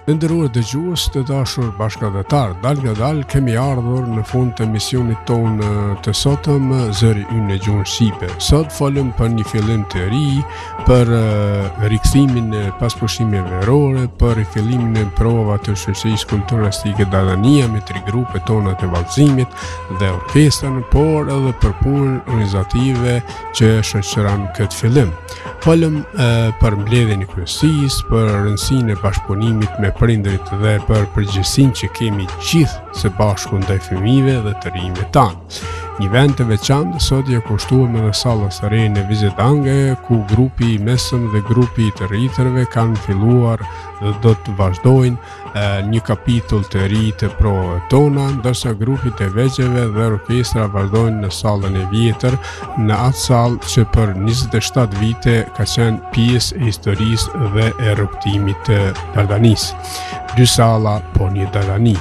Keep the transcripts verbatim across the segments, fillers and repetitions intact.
Nderuar dëgjues të dashur bashkëdhetar, dal nga dal kemi ardhur në fund të emisionit ton të sotëm, Zëri ynë në gjuhën shqipe. Sot folëm për një fillim të ri, për uh, rikthimin e paspushimeve verore, për rifillimin e provave të shoqërisë kulturistike Dardania me tri grupet tona të vallëzimit dhe orkestrën, por edhe për punën organizative që shoqëron këtë fillim. Folëm uh, për mbledhjen e kryesisë, për rëndësinë e bashkëpunimit me prindërit dhe për përgjegjësinë që kemi gjithë së bashku ndaj fëmijëve dhe të rinjve tanë. Një vend të veçantë sot ja kushtuam edhe sallës së re në Vizedange, ku grupi i mesëm dhe grupi i të rritërve kanë filluar dhe do të vazhdojnë e, një kapitull të ri të provave tona, ndërsa grupi të vegjëve dhe orkestra vazhdojnë në sallën e vjetër, në atë sallë që për njëzet e shtatë vite ka qenë pjesë e historisë dhe e rrugtimit të Dardanisë. Dy salla, po një Dardani.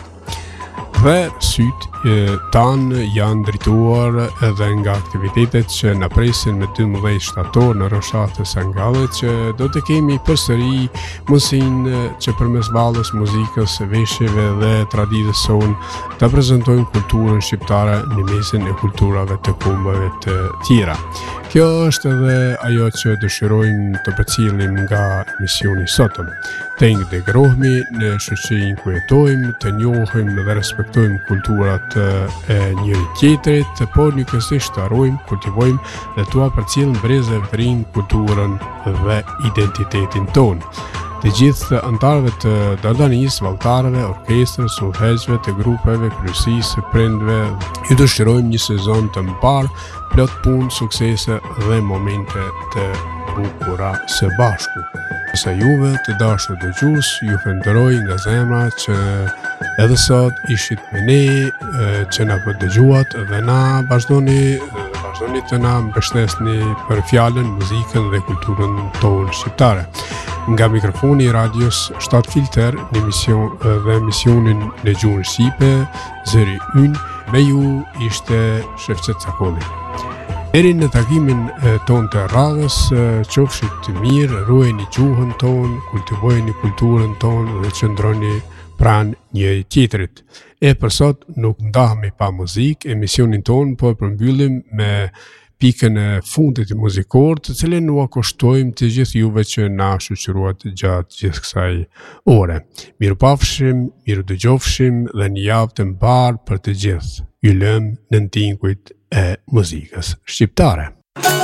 Dhe syt e, tanë janë drituar edhe nga aktivitetet që na presin me dymbëdhjetë shtator në rroshat e Sangallit, që do të kemi përsëri mundësinë që përmes vallës, muzikës, veshjeve dhe traditës sonë të prezantojmë kulturën shqiptare në mesin e kulturave të kombëve të tjera. Kjo është edhe ajo që dëshirojmë të përcjellim nga emisioni sotëm. Të integrohemi në shoqërinë ku jetojmë, të njohim dhe respektojmë kulturat e njëri tjetrit, por njëkohësisht të harrojmë, kultivojmë dhe tua përcjellim breze vrin kulturën dhe identitetin tonë. Të gjithë antarëve të Dardanisë, vallëtarëve, orkestrës, udhëheqësve të grupeve, kryesisë, prindve, ju dëshirojmë një sezon të mbar, plot punë, suksese dhe momente të bukura së bashku. Sa juve të dashur dëgjues, ju falenderoj nga zemra që edhe sot ishit me ne, që na dëgjuat dhe na vazhdoni vazhdoni të na mbështesni për fjalën, muzikën dhe kulturën tonë shqiptare. Nga mikrofoni i radios shtatë Filter në emision dhe emisionin në gjuhën shqipe, Zëri ynë, me ju ishte Shefqet Cakolli. Deri në takimin ton të radhës, qofshit të mirë, ruajini gjuhën tonë, kultivojeni kulturën tonë dhe qëndroni pranë njëri tjetrit. E për sot nuk ndahemi pa muzikë, emisionin tonë po e përmbyllim me pikën e fundit të muzikor, të cilën u kushtojmë të gjithë juve që na shoqëruat gjatë gjithë kësaj ore. Mirupafshim, miru dëgjofshim dhe një javë të mbar për të gjithë. Ju lëm në ndinjkujt e muzikës shqiptare.